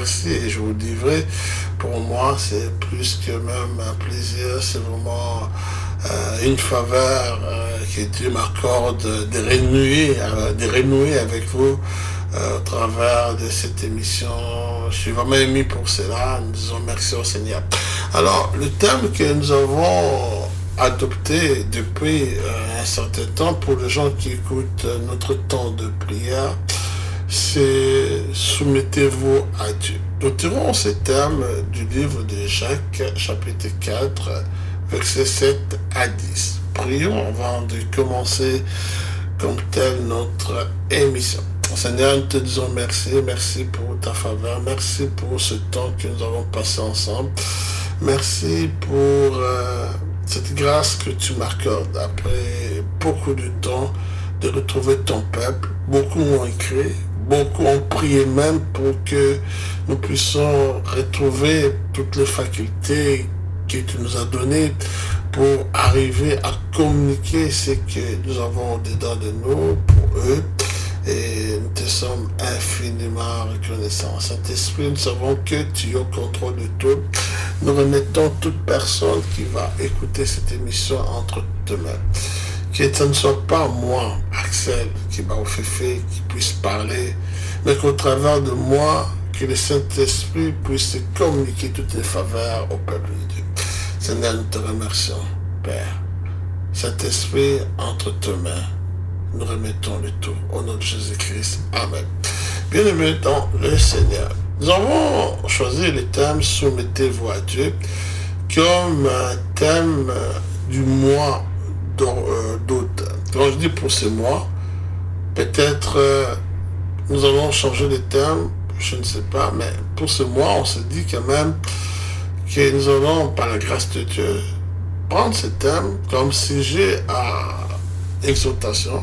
merci et je vous dis vrai, pour moi c'est plus que même un plaisir, c'est vraiment une faveur que Dieu m'accorde de renouer avec vous au travers de cette émission. Je suis vraiment ému pour cela. Nous disons merci au Seigneur. Alors, le thème que nous avons adopté depuis un certain temps pour les gens qui écoutent notre temps de prière, c'est soumettez-vous à Dieu. Nous tirons ce thème du livre de Jacques, chapitre 4, versets 7 à 10. Prions avant de commencer comme telle notre émission. Seigneur, nous te disons merci, merci pour ta faveur, merci pour ce temps que nous avons passé ensemble. Merci pour cette grâce que tu m'accordes après beaucoup de temps de retrouver ton peuple. Beaucoup ont écrit, beaucoup ont prié même pour que nous puissions retrouver toutes les facultés que tu nous as données pour arriver à communiquer ce que nous avons dedans de nous pour eux. Et nous te sommes infiniment reconnaissants. Saint-Esprit, nous savons que tu es au contrôle de tout. Nous remettons toute personne qui va écouter cette émission entre tes mains. Que ce ne soit pas moi, Axel, qui va au féfé, qui puisse parler, mais qu'au travers de moi, que le Saint-Esprit puisse communiquer toutes les faveurs au peuple de Dieu. Seigneur, nous te remercions, Père. Saint-Esprit, entre tes mains, nous remettons le tout au nom de Jésus-Christ. Amen. Bien-aimés dans le Seigneur, nous avons choisi le thème soumettez-vous à Dieu comme un thème du mois d'août. Quand je dis pour ce mois, peut-être nous allons changer le thème, je ne sais pas, mais pour ce mois, on se dit quand même que nous allons, par la grâce de Dieu, prendre ce thème comme sujet à exhortation,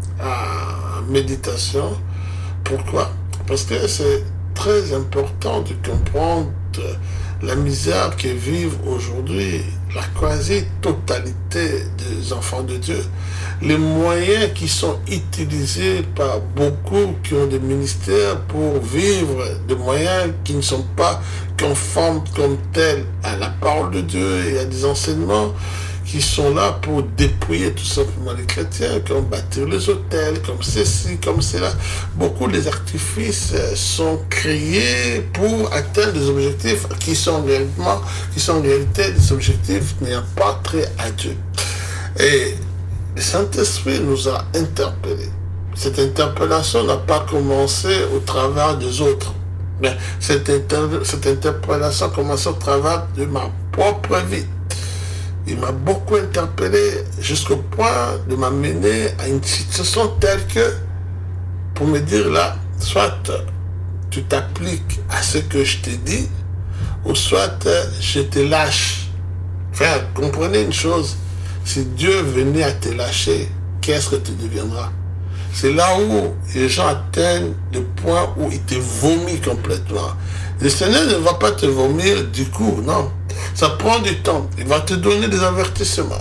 à méditation. Pourquoi? Parce que c'est très important de comprendre la misère que vivent aujourd'hui la quasi-totalité des enfants de Dieu. Les moyens qui sont utilisés par beaucoup qui ont des ministères pour vivre, des moyens qui ne sont pas conformes comme tels à la parole de Dieu et à des enseignements qui sont là pour dépouiller tout simplement les chrétiens, comme bâtir les hôtels, comme ceci, comme cela. Beaucoup des artifices sont créés pour atteindre des objectifs qui sont en réalité des objectifs n'ayant pas trait à Dieu. Et le Saint-Esprit nous a interpellés. Cette interpellation n'a pas commencé au travers des autres, mais cette interpellation a commencé au travers de ma propre vie. Il m'a beaucoup interpellé jusqu'au point de m'amener à une situation telle que, pour me dire là, soit tu t'appliques à ce que je t'ai dit, ou soit je te lâche. Frère, comprenez une chose, si Dieu venait à te lâcher, qu'est-ce que tu deviendras? C'est là où les gens atteignent le point où il te vomit complètement. Le Seigneur ne va pas te vomir du coup, non. Ça prend du temps. Il va te donner des avertissements.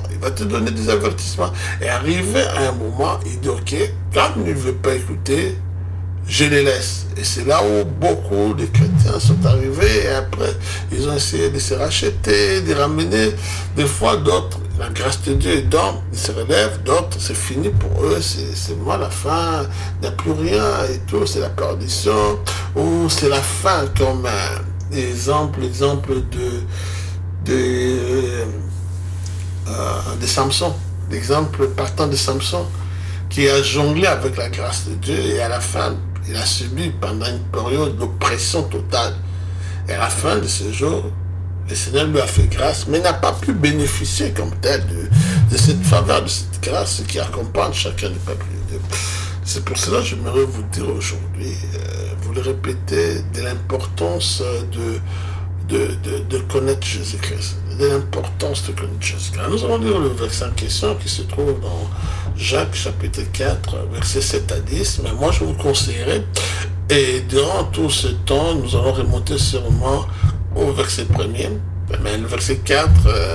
Et arrivé à un moment, il dit, ok, quand il ne veut pas écouter, je les laisse. Et c'est là où beaucoup de chrétiens sont arrivés. Et après, ils ont essayé de se racheter, de ramener. Des fois, d'autres, la grâce de Dieu est dans, ils se relèvent. D'autres, c'est fini pour eux. C'est vraiment la fin. Il n'y a plus rien et tout. C'est la perdition. Ou c'est la fin comme exemple de Samson. L'exemple partant de Samson qui a jonglé avec la grâce de Dieu et à la fin, il a subi pendant une période d'oppression totale. Et à la fin de ce jour, le Seigneur lui a fait grâce, mais n'a pas pu bénéficier comme tel de cette faveur, de cette grâce qui accompagne chacun du peuple de Dieu. C'est pour cela que j'aimerais vous dire aujourd'hui, vous le répétez, de l'importance de connaître Jésus-Christ, de l'importance de connaître Jésus-Christ. Nous allons lire le verset en question qui se trouve dans Jacques chapitre 4, versets 7 à 10, mais moi je vous conseillerais, et durant tout ce temps, nous allons remonter sûrement au verset premier, mais le verset 4,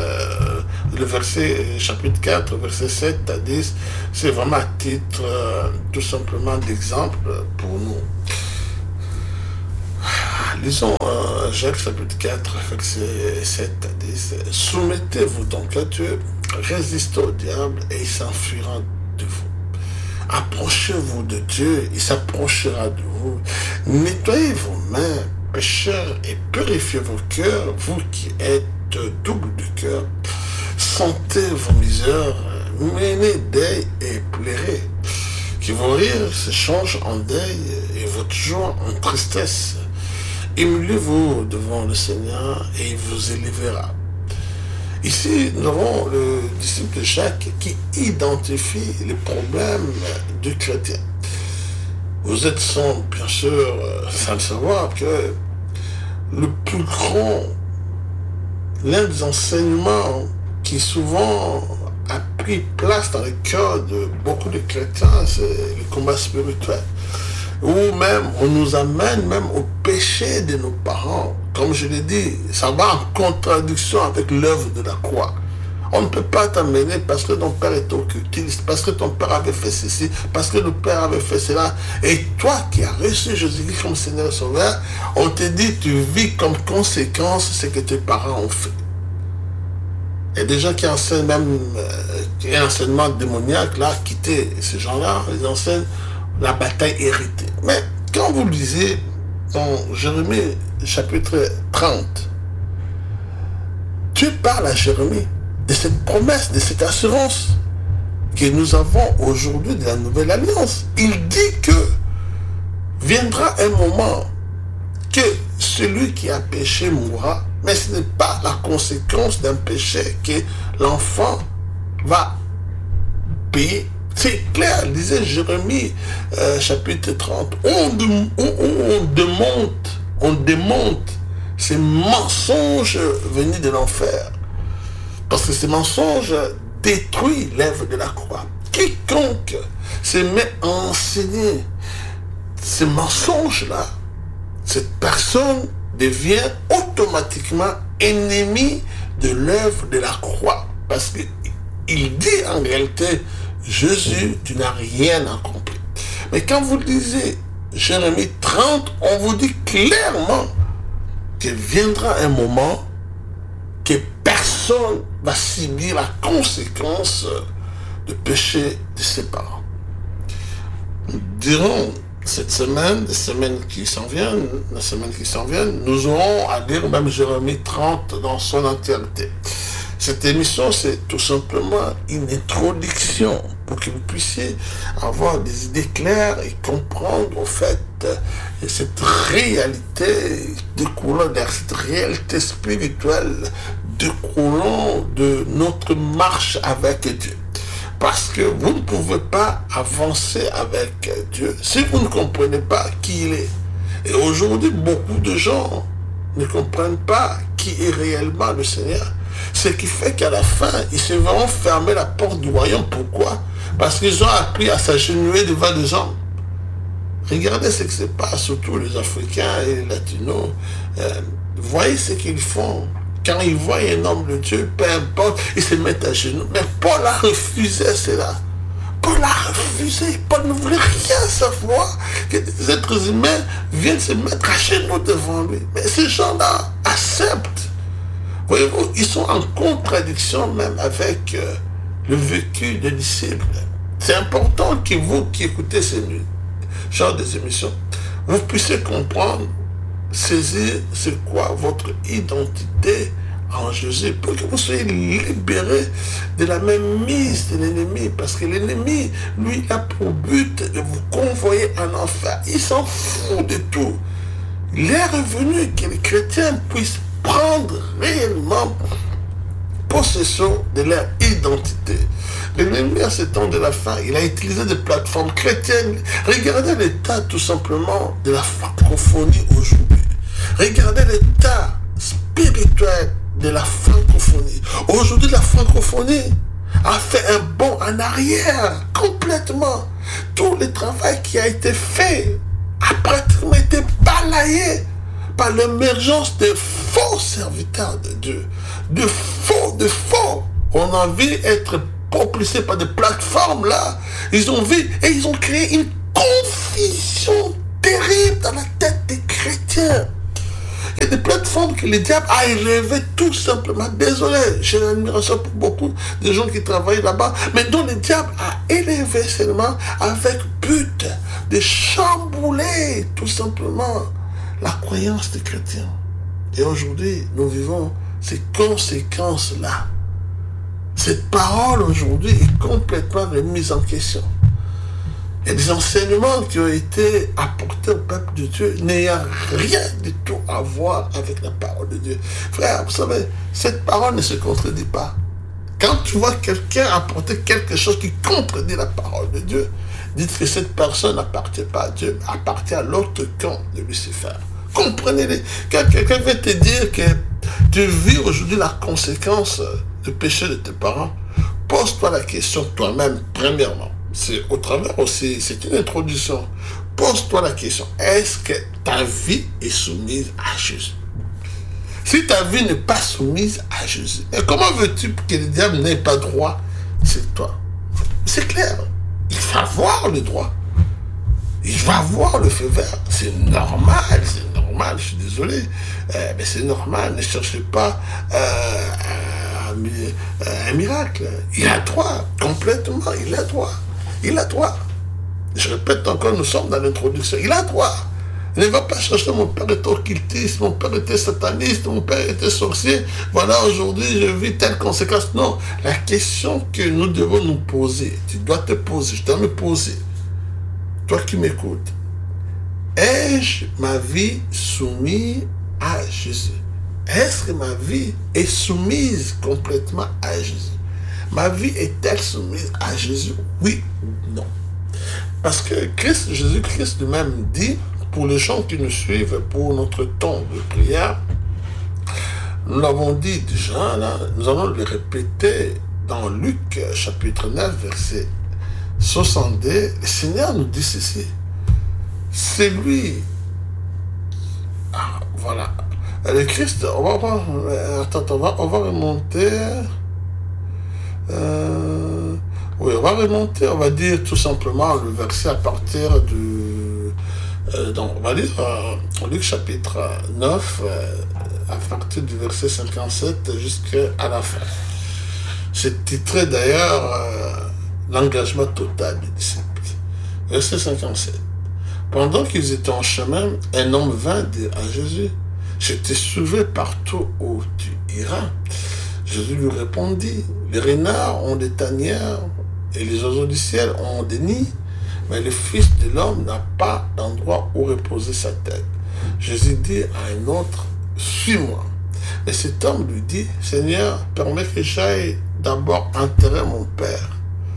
chapitre 4, verset 7 à 10, c'est vraiment à titre tout simplement d'exemple pour nous. Lisons Jacques chapitre 4, verset 7 à 10. Soumettez-vous donc à Dieu, résistez au diable et il s'enfuira de vous. Approchez-vous de Dieu, il s'approchera de vous. Nettoyez vos mains, pécheurs, et purifiez vos cœurs, vous qui êtes double de cœur. Sentez vos misères, menez deuil et pleurez. Que vos rires se changent en deuil et votre joie en tristesse. Humiliez-vous devant le Seigneur et il vous élèvera. Ici, nous avons le disciple de Jacques qui identifie les problèmes du chrétien. Vous êtes sans, bien sûr, sans le savoir, que le plus grand, l'un des enseignements qui souvent a pris place dans le cœur de beaucoup de chrétiens, c'est le combat spirituel. Ou même, on nous amène même au péché de nos parents. Comme je l'ai dit, ça va en contradiction avec l'œuvre de la croix. On ne peut pas t'amener parce que ton père est occultiste, parce que ton père avait fait ceci, parce que le père avait fait cela. Et toi qui as reçu Jésus-Christ comme Seigneur et Sauveur, on te dit, tu vis comme conséquence ce que tes parents ont fait. Il y a des gens qui enseignent même, un enseignement démoniaque, là, quitter ces gens-là, ils enseignent la bataille héritée. Mais quand vous lisez dans Jérémie chapitre 30, Dieu parle à Jérémie de cette promesse, de cette assurance que nous avons aujourd'hui de la nouvelle alliance. Il dit que viendra un moment que celui qui a péché mourra, mais ce n'est pas la conséquence d'un péché que l'enfant va payer. C'est clair, lisez Jérémie chapitre 30, on démonte ces mensonges venus de l'enfer. Parce que ces mensonges détruisent l'œuvre de la croix. Quiconque se met à enseigner ces mensonges-là, cette personne devient automatiquement ennemi de l'œuvre de la croix. Parce qu'il dit en réalité, Jésus, tu n'as rien accompli. Mais quand vous lisez Jérémie 30, on vous dit clairement qu'il viendra un moment que personne va subir la conséquence du péché de ses parents. Durant cette semaine, les semaines qui s'en viennent, nous aurons à lire même Jérémie 30 dans son entièreté. Cette émission, c'est tout simplement une introduction pour que vous puissiez avoir des idées claires et comprendre au fait cette réalité découlant de cette réalité spirituelle découlant de notre marche avec Dieu. Parce que vous ne pouvez pas avancer avec Dieu si vous ne comprenez pas qui il est. Et aujourd'hui, beaucoup de gens ne comprennent pas qui est réellement le Seigneur. Ce qui fait qu'à la fin, ils se verront fermer la porte du royaume. Pourquoi? Parce qu'ils ont appris à s'agenouiller devant des hommes. Regardez ce qui se passe, surtout les Africains et les Latinos. Voyez ce qu'ils font. Quand ils voient un homme de Dieu, peu importe, ils se mettent à genoux. Mais Paul a refusé cela. Paul a refusé. Paul ne voulait rien savoir que des êtres humains viennent se mettre à genoux devant lui. Mais ces gens-là acceptent. Voyez-vous, ils sont en contradiction même avec le vécu des disciples. C'est important que vous qui écoutez ce genre des émissions, vous puissiez comprendre, saisir c'est quoi votre identité en Jésus, pour que vous soyez libérés de la même mise de l'ennemi, parce que l'ennemi, lui, a pour but de vous convoyer en enfer. Il s'en fout de tout. Il est revenu que les chrétiens puissent prendre réellement possession de leur identité. L'ennemi, à ce temps de la fin, il a utilisé des plateformes chrétiennes. Regardez l'état tout simplement de la francophonie aujourd'hui. Regardez l'état spirituel de la francophonie. Aujourd'hui, la francophonie a fait un bond en arrière complètement. Tout le travail qui a été fait a pratiquement été balayé par l'émergence de faux serviteurs de Dieu, de faux. On a envie d'être propulsés par des plateformes là. Ils ont vu et ils ont créé une confusion terrible dans la tête des chrétiens. des plateformes que le diable a élevées tout simplement. Désolé, j'ai l'admiration pour beaucoup de gens qui travaillent là-bas, mais dont le diable a élevé seulement avec but de chambouler tout simplement la croyance des chrétiens. Et aujourd'hui, nous vivons ces conséquences-là. Cette parole aujourd'hui est complètement remise en question. Et les enseignements qui ont été apportés au peuple de Dieu n'ayant rien du tout à voir avec la parole de Dieu. Frère, vous savez, cette parole ne se contredit pas. Quand tu vois quelqu'un apporter quelque chose qui contredit la parole de Dieu, dites que cette personne n'appartient pas à Dieu, appartient à l'autre camp de Lucifer. Comprenez-les. Quand quelqu'un veut te dire que tu vis aujourd'hui la conséquence du péché de tes parents, pose-toi la question toi-même, premièrement. C'est au travers aussi, c'est une introduction. Pose-toi la question, est-ce que ta vie est soumise à Jésus? Si ta vie n'est pas soumise à Jésus, et comment veux-tu que le diable n'ait pas droit sur toi? C'est clair, il va avoir le droit. Il va avoir le feu vert. C'est normal, je suis désolé. Mais c'est normal, ne cherchez pas un miracle. Il a droit, complètement, il a droit. Il a droit. Je répète encore, nous sommes dans l'introduction. Il a droit. Il ne va pas chercher mon père était occultiste, mon père était sataniste, mon père était sorcier. Voilà, aujourd'hui, je vis telle conséquence. Non, la question que nous devons nous poser, tu dois te poser, je dois me poser. Toi qui m'écoutes, ai-je ma vie soumise à Jésus? Est-ce que ma vie est soumise complètement à Jésus? Ma vie est-elle soumise à Jésus? Oui ou non? Parce que Jésus-Christ lui-même dit, pour les gens qui nous suivent, pour notre temps de prière, nous l'avons dit déjà, là, nous allons le répéter dans Luc chapitre 9, verset 62, le Seigneur nous dit ceci. C'est lui. Ah, voilà. Le Christ, on va remonter. Oui, on va remonter, on va dire tout simplement le verset à partir du... donc, on va lire Luc chapitre 9, à partir du verset 57 jusqu'à la fin. C'est titré d'ailleurs l'engagement total des disciples. Verset 57. Pendant qu'ils étaient en chemin, un homme vint dire à Jésus, « Je t'ai sauvé partout où tu iras. » Jésus lui répondit, « Les renards ont des tanières et les oiseaux du ciel ont des nids, mais le Fils de l'homme n'a pas d'endroit où reposer sa tête. » Jésus dit à un autre, « Suis-moi. » Mais cet homme lui dit, « Seigneur, permets que j'aille d'abord enterrer mon Père. »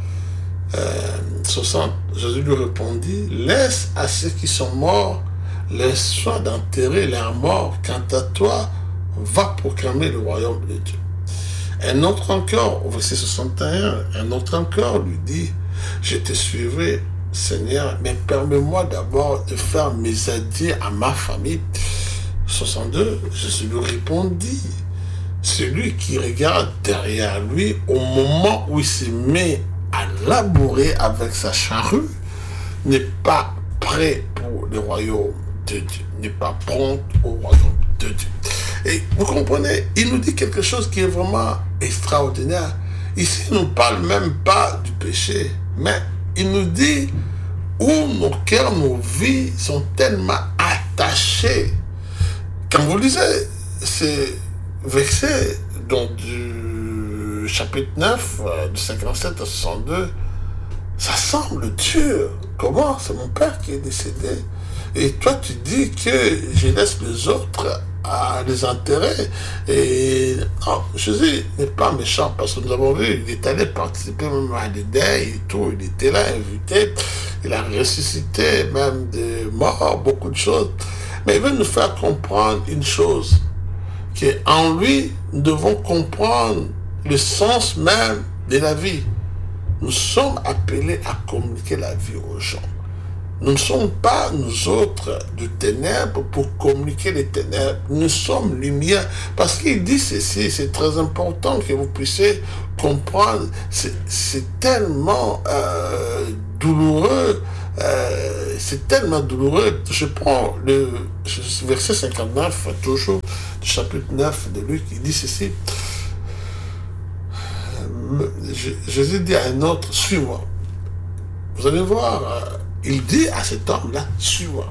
60, Jésus lui répondit, « Laisse à ceux qui sont morts les soins d'enterrer leurs morts. Quant à toi, va proclamer le royaume de Dieu. » Un autre encore, au verset 61, un autre encore lui dit, « Je te suivrai, Seigneur, mais permets-moi d'abord de faire mes adieux à ma famille. » 62, Jésus lui répondit, « Celui qui regarde derrière lui au moment où il se met à labourer avec sa charrue n'est pas prêt pour le royaume de Dieu, n'est pas prompt au royaume de Dieu. » Et vous comprenez, il nous dit quelque chose qui est vraiment extraordinaire. Ici, il ne nous parle même pas du péché, mais il nous dit où nos cœurs, nos vies sont tellement attachés. Quand vous lisez ces versets donc du chapitre 9, du 57 à 62, ça semble dur. Comment? C'est mon père qui est décédé. Et toi, tu dis que je laisse les autres à les enterrer. Et non, Jésus n'est pas méchant, parce que nous avons vu, il est allé participer même à des deuils et tout, il était là invité, il a ressuscité même des morts, beaucoup de choses. Mais il veut nous faire comprendre une chose, qu'en lui, nous devons comprendre le sens même de la vie. Nous sommes appelés à communiquer la vie aux gens. Nous ne sommes pas, nous autres, de ténèbres pour communiquer les ténèbres. Nous sommes lumière. Parce qu'il dit ceci, c'est très important que vous puissiez comprendre. C'est tellement douloureux. c'est tellement douloureux. Je prends le verset 59, toujours, du chapitre 9 de Luc, il dit ceci. Jésus dit à un autre, suis-moi. Vous allez voir, il dit à cet homme-là, suis-moi.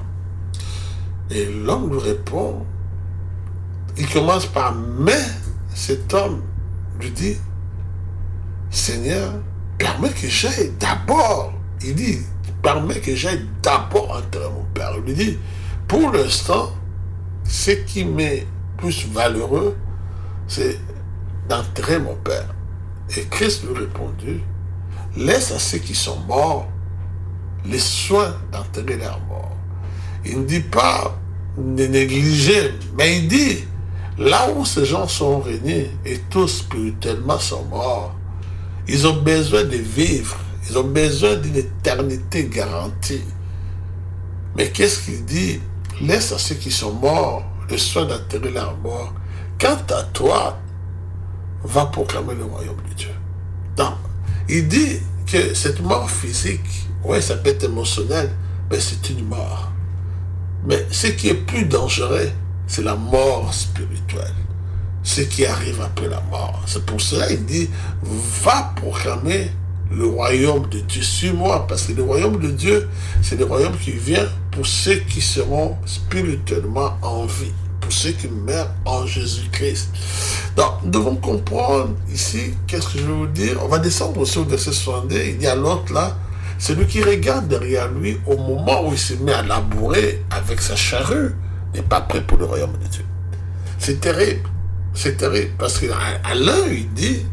Et l'homme lui répond, il commence par, mais cet homme lui dit, Seigneur, permets que j'aille d'abord. Il dit, permets que j'aille d'abord enterrer mon père. Il lui dit, pour l'instant, ce qui m'est plus valeureux, c'est d'enterrer mon père. Et Christ lui répondit, laisse à ceux qui sont morts les soins d'enterrer leurs morts. Il ne dit pas de négliger, mais il dit, là où ces gens sont réunis et tous spirituellement sont morts, ils ont besoin de vivre, ils ont besoin d'une éternité garantie. Mais qu'est-ce qu'il dit? Laisse à ceux qui sont morts le soin d'enterrer leurs morts. Quant à toi, va proclamer le royaume de Dieu. Donc, il dit que cette mort physique, ouais, ça peut être émotionnel, mais c'est une mort. Mais ce qui est plus dangereux, c'est la mort spirituelle. Ce qui arrive après la mort. C'est pour cela qu'il dit, va proclamer le royaume de Dieu. Suis-moi, parce que le royaume de Dieu, c'est le royaume qui vient pour ceux qui seront spirituellement en vie, pour ceux qui meurent en Jésus-Christ. Donc, nous devons comprendre ici, qu'est-ce que je vais vous dire. On va descendre aussi au verset 62, il dit à l'autre là, celui qui regarde derrière lui au moment où il se met à labourer avec sa charrue n'est pas prêt pour le royaume de Dieu. C'est terrible, parce qu'à l'un, il dit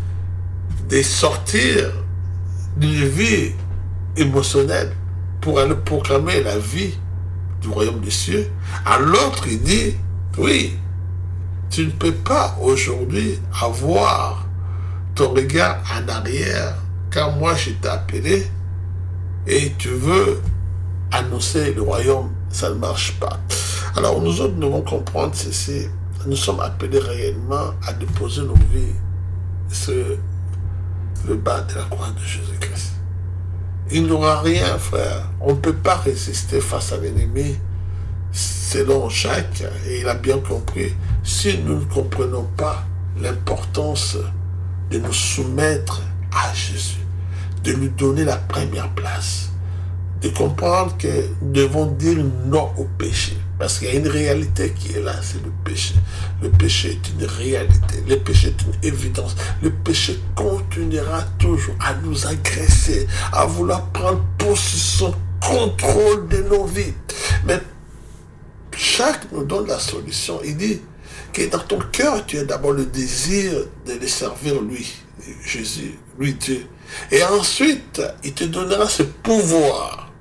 de sortir d'une vie émotionnelle pour aller proclamer la vie du royaume des cieux. À l'autre, il dit, oui, tu ne peux pas aujourd'hui avoir ton regard en arrière, car moi je t'ai appelé et tu veux annoncer le royaume, ça ne marche pas. Alors nous autres, nous devons comprendre ceci. Nous sommes appelés réellement à déposer nos vies sur le bas de la croix de Jésus-Christ. Il n'aura rien, frère. On ne peut pas résister face à l'ennemi. Selon Jacques, et il a bien compris, si nous ne comprenons pas l'importance de nous soumettre à Jésus, de lui donner la première place, de comprendre que nous devons dire non au péché. Parce qu'il y a une réalité qui est là, c'est le péché. Le péché est une réalité. Le péché est une évidence. Le péché continuera toujours à nous agresser, à vouloir prendre possession, contrôle de nos vies. Mais Jacques nous donne la solution. Il dit que dans ton cœur, tu as d'abord le désir de le servir lui, Jésus, lui Dieu. Et ensuite, il te donnera ce pouvoir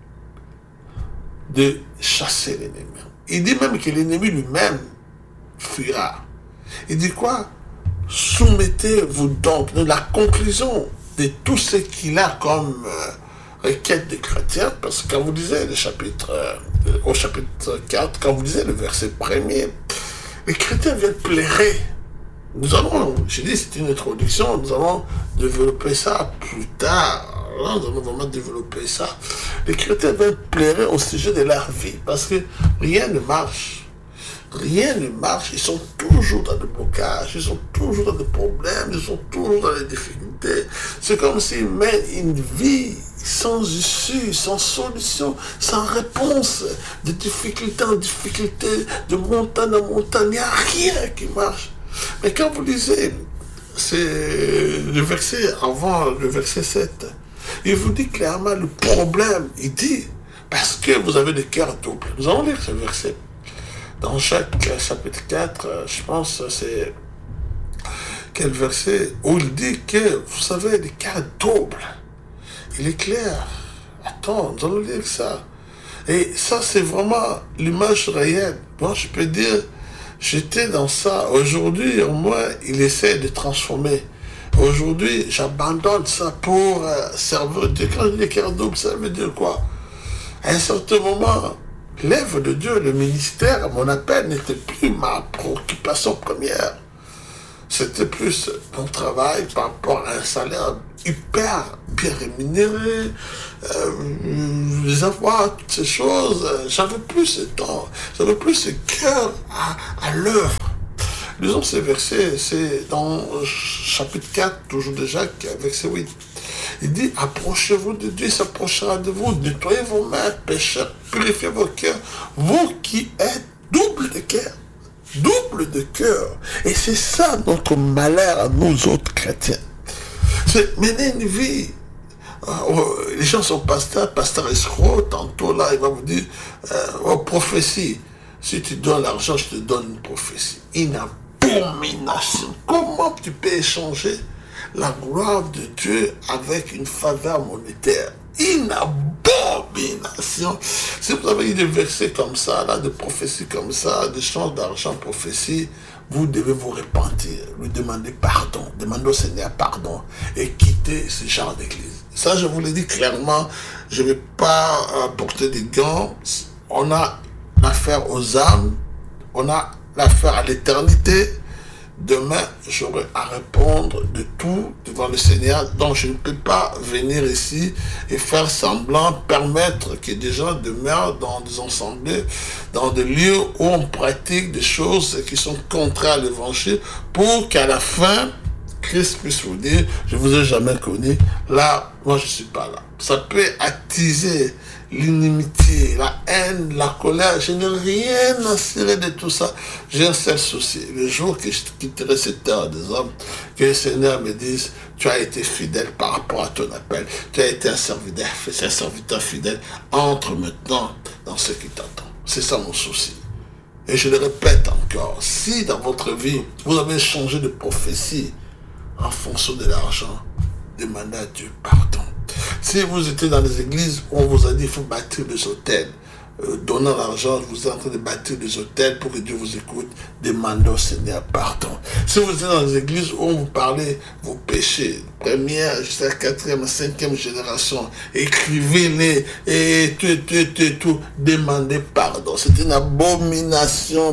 de chasser l'ennemi. Il dit même que l'ennemi lui-même fuira. Il dit quoi? Soumettez-vous donc. De la conclusion de tout ce qu'il a comme requête des chrétiens, parce que quand vous lisez le chapitre, au chapitre 4, quand vous lisez le verset 1er, les chrétiens viennent plairer. Nous allons, je dis c'est une introduction, nous allons développer ça plus tard. Nous allons vraiment développer ça. Les chrétiens viennent plairer au sujet de leur vie, parce que rien ne marche. Rien ne marche. Ils sont toujours dans des blocages, ils sont toujours dans des problèmes, ils sont toujours dans des difficultés. C'est comme s'ils mènent une vie sans issue, sans solution, sans réponse, de difficulté en difficulté, de montagne en montagne. Il n'y a rien qui marche. Mais quand vous lisez, c'est le verset avant le verset 7, il vous dit clairement le problème. Il dit, parce que vous avez des cœurs doubles. Nous allons lire ce verset. Dans Jacques chapitre 4, je pense c'est quel verset, où il dit que vous avez des cœurs doubles. Il est clair. Attends, nous allons lire ça. Et ça, c'est vraiment l'image réelle. Moi, je peux dire, j'étais dans ça. Aujourd'hui, au moins, il essaie de transformer. Aujourd'hui, j'abandonne ça pour servir Dieu. Quand je dis cœur double, ça veut dire quoi? À un certain moment, l'œuvre de Dieu, le ministère, mon appel n'était plus ma préoccupation première. C'était plus mon travail par rapport à un salaire hyper bien rémunéré, les avoirs, toutes ces choses. J'avais plus ce temps, j'avais plus ce cœur à l'œuvre. Lisons ces versets, c'est dans chapitre 4, toujours de Jacques, verset 8. Il dit, approchez-vous de Dieu, il s'approchera de vous, nettoyez vos mains, pécheurs, purifiez vos cœurs, vous qui êtes double de cœur. Double de cœur. Et c'est ça notre malheur à nous autres chrétiens. C'est mener une vie. Les gens sont pasteur escroc, tantôt là, il va vous dire, prophétie. Si tu donnes l'argent, je te donne une prophétie. Une abomination. Comment tu peux échanger la gloire de Dieu avec une faveur monétaire? Une abomination. Si vous avez des versets comme ça, là, de prophéties comme ça, d'échange d'argent, prophétie, vous devez vous repentir, lui demander pardon, demander au Seigneur pardon et quitter ce genre d'église. Ça, je vous le dis clairement, je ne vais pas porter des gants. On a l'affaire aux âmes, on a l'affaire à l'éternité. Demain, j'aurai à répondre de tout devant le Seigneur. Donc, je ne peux pas venir ici et faire semblant, permettre que des gens demeurent dans des assemblées, dans des lieux où on pratique des choses qui sont contraires à l'évangile, pour qu'à la fin, Christ puisse vous dire, je ne vous ai jamais connu. Là, moi, je ne suis pas là. Ça peut attiser l'inimitié, la haine, la colère. Je n'ai rien à cirer de tout ça. J'ai un seul souci. Le jour que je quitterai cette terre des hommes, que le Seigneur me dise, tu as été fidèle par rapport à ton appel. Tu as été un serviteur fidèle. Entre maintenant dans ce qui t'attend. C'est ça mon souci. Et je le répète encore. Si dans votre vie, vous avez changé de prophétie en fonction de l'argent, demandez à Dieu pardon. Si vous étiez dans les églises où on vous a dit qu'il faut bâtir des hôtels, donnant l'argent, vous êtes en train de bâtir des hôtels pour que Dieu vous écoute, demandez au Seigneur pardon. Si vous êtes dans les églises où on vous parlait vos péchés, première jusqu'à quatrième, cinquième génération, écrivez-les et tout, demandez pardon. C'est une abomination,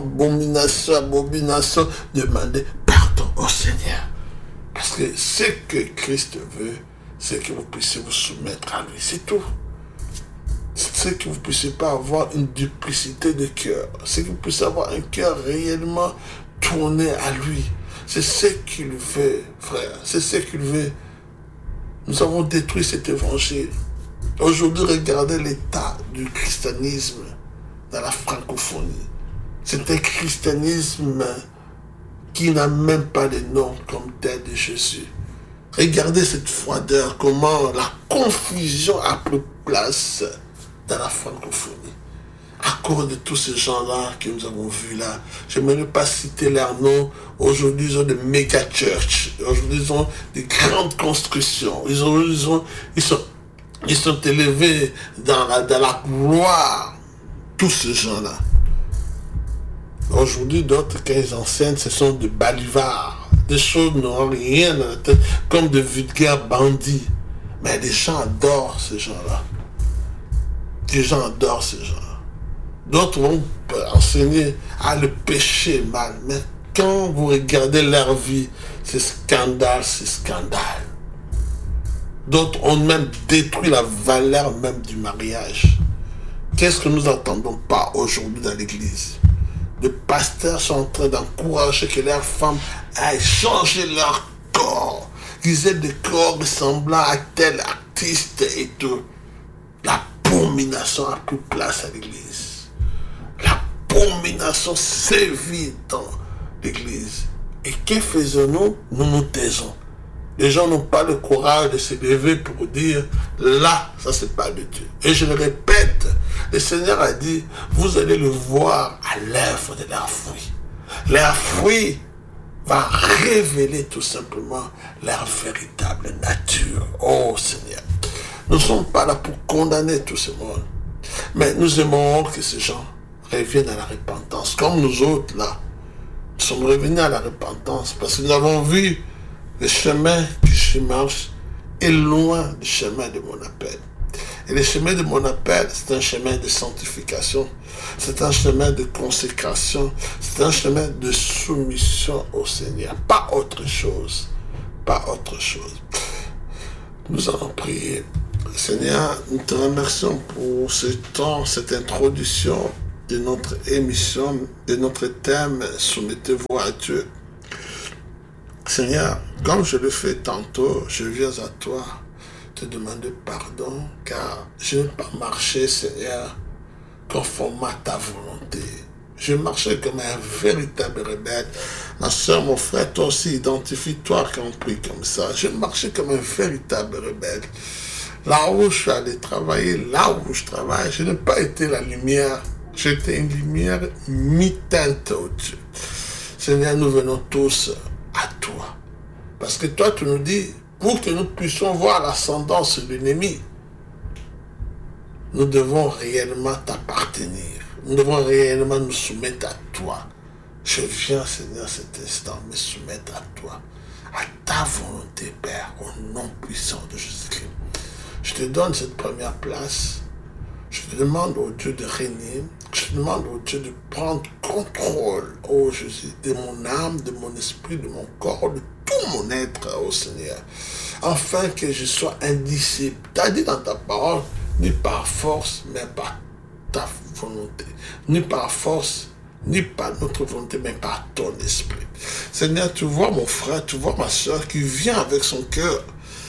demandez pardon au Seigneur. Parce que ce que Christ veut, c'est que vous puissiez vous soumettre à lui. C'est tout. C'est que vous ne puissiez pas avoir une duplicité de cœur. C'est que vous puissiez avoir un cœur réellement tourné à lui. C'est ce qu'il veut, frère. C'est ce qu'il veut. Nous avons détruit cet évangile. Aujourd'hui, regardez l'état du christianisme dans la francophonie. C'est un christianisme qui n'a même pas de nom comme tel de Jésus. Regardez cette froideur, comment la confusion a pris place dans la francophonie. À cause de tous ces gens-là que nous avons vus là, je ne vais pas citer leurs noms. Aujourd'hui, ils ont des méga churches. Aujourd'hui, ils ont des grandes constructions. Ils sont élevés dans la gloire. Tous ces gens-là. Aujourd'hui, d'autres, quand ils enseignent, ce sont des balivards. Des choses n'ont rien dans la tête, comme de vulgaires bandits. Mais les gens adorent ces gens-là. Les gens adorent ces gens-là. D'autres vont enseigner à le péché mal. Mais quand vous regardez leur vie, c'est scandale, c'est scandale. D'autres ont même détruit la valeur même du mariage. Qu'est-ce que nous n'entendons pas aujourd'hui dans l'église? Les pasteurs sont en train d'encourager que leurs femmes aillent changer leur corps. Qu'ils aient des corps ressemblant à tel artiste et tout. L'abomination a pris place à l'église. L'abomination sévit dans l'église. Et que faisons-nous? Nous nous taisons. Les gens n'ont pas le courage de se lever pour dire, là, ça c'est pas de Dieu. Et je le répète, le Seigneur a dit, vous allez le voir à l'œuvre de leurs fruits. Leurs fruits va révéler tout simplement leur véritable nature. Oh Seigneur, nous ne sommes pas là pour condamner tout ce monde, mais nous aimons que ces gens reviennent à la repentance. Comme nous autres là, nous sommes revenus à la repentance parce que nous avons vu le chemin que je marche est loin du chemin de mon appel. Et le chemin de mon appel, c'est un chemin de sanctification, c'est un chemin de consécration, c'est un chemin de soumission au Seigneur. Pas autre chose. Pas autre chose. Nous allons prier. Seigneur, nous te remercions pour ce temps, cette introduction de notre émission, de notre thème « Soumettez-vous à Dieu ». Seigneur, comme je le fais tantôt, je viens à toi te demander pardon, car je n'ai pas marché, Seigneur, conformément à ta volonté. Je marchais comme un véritable rebelle. Ma soeur, mon frère, toi aussi, identifie-toi quand on prie comme ça. Je marchais comme un véritable rebelle. Là où je suis allé travailler, là où je travaille, je n'ai pas été la lumière. J'étais une lumière mi-teinte au-dessus. Seigneur, nous venons tous à toi. Parce que toi, tu nous dis, pour que nous puissions voir l'ascendance de l'ennemi, nous devons réellement t'appartenir. Nous devons réellement nous soumettre à toi. Je viens, Seigneur, cet instant, me soumettre à toi, à ta volonté, Père, au nom puissant de Jésus-Christ. Je te donne cette première place. Je te demande au Dieu de régner. Je te demande au Dieu de prendre contrôle, ô Jésus, de mon âme, de mon esprit, de mon corps, de tout mon être, ô Seigneur, afin que je sois un disciple. Tu as dit dans ta parole, ni par force, mais par ta volonté. Ni par force, ni par notre volonté, mais par ton esprit. Seigneur, tu vois mon frère, tu vois ma soeur qui vient avec son cœur.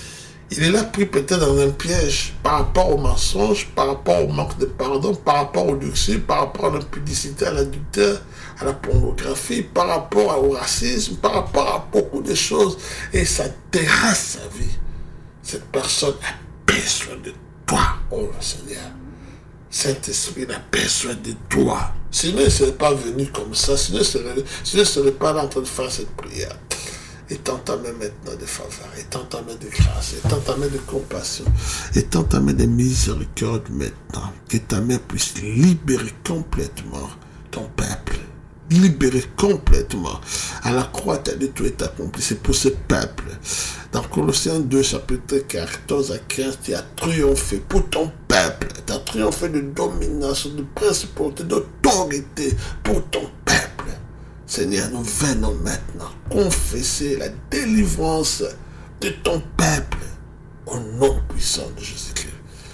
Il est là pris peut-être dans un piège par rapport au mensonge, par rapport au manque de pardon, par rapport au luxure, par rapport à l'impudicité, à l'adultère, à la pornographie, par rapport au racisme, par rapport à beaucoup de choses. Et ça terrasse sa vie. Cette personne a besoin de toi, oh Seigneur. Saint-Esprit a besoin de toi. Sinon, il ne serait pas venu comme ça. Sinon, il ne serait pas là en train de faire cette prière. Étends ta main maintenant de faveur, étends ta main de grâce, étends ta main de compassion, étends ta main de miséricorde maintenant. Que ta main puisse libérer complètement ton peuple. Libérer complètement. À la croix, tu as dit tout est accompli. C'est pour ce peuple. Dans Colossiens 2, chapitre 14 à 15, tu as triomphé pour ton peuple. Tu as triomphé de domination, de principauté, d'autorité pour ton peuple. Seigneur, nous venons maintenant confesser la délivrance de ton peuple au nom puissant de Jésus-Christ.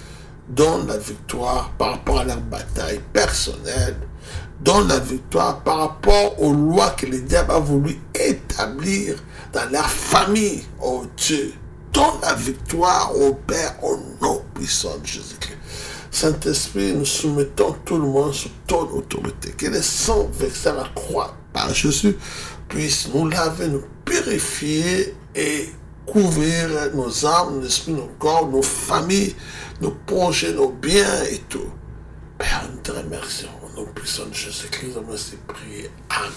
Donne la victoire par rapport à leur bataille personnelle. Donne la victoire par rapport aux lois que le diable a voulu établir dans leur famille, oh Dieu. Donne la victoire au Père au nom puissant de Jésus-Christ. Saint-Esprit, nous soumettons tout le monde sous ton autorité. Que le sang versé à la croix par Jésus puisse nous laver, nous purifier et couvrir nos âmes, nos esprits, nos corps, nos familles, nos projets, nos biens et tout. Père, nous te remercions. Au nom puissant de Jésus-Christ, nous merci prier. Amen.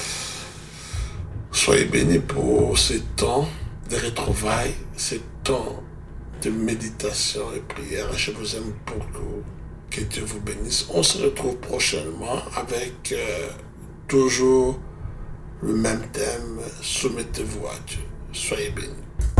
Soyez bénis pour ce temps de retrouvailles, ce temps de méditation et prière. Je vous aime beaucoup. Que Dieu vous bénisse. On se retrouve prochainement avec toujours le même thème. Soumettez-vous à Dieu. Soyez bénis.